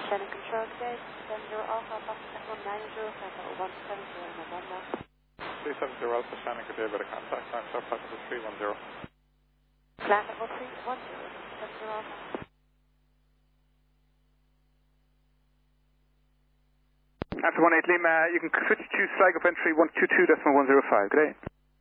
Shannon Control today, 70 Alpha, Foxtrot 190, Papa 170 November. 370 Alpha, Shannon, good day, bit of contact, time, start flight number 310. Flat level 310, 70 Alpha. After 18 Lima, you can switch to flag up entry 122.105, good day.